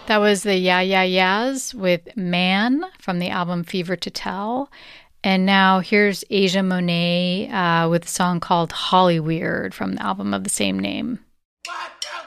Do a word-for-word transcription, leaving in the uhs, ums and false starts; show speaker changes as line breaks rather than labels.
That was the Yeah Yeah Yeahs with Man from the album Fever to Tell. And now here's Asia Monet uh, with a song called Hollyweird from the album of the same name.
What?